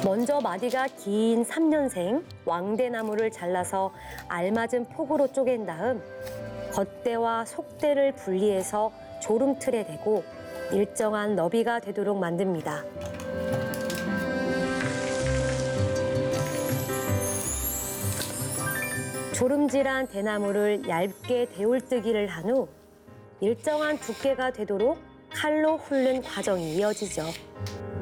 먼저 마디가 긴 3년생 왕대나무를 잘라서 알맞은 폭으로 쪼갠 다음 겉대와 속대를 분리해서 조름틀에 대고 일정한 너비가 되도록 만듭니다. 조름질한 대나무를 얇게 데울뜨기를 한 후 일정한 두께가 되도록 칼로 훑는 과정이 이어지죠.